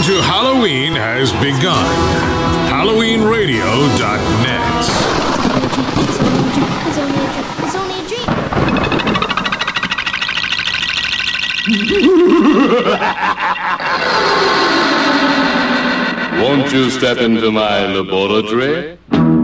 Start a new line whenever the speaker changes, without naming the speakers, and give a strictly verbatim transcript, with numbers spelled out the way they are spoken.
to Halloween has begun. Halloween Radio dot net.
It's only a dream. It's only a dream. It's only a dream.
Won't you step into my laboratory?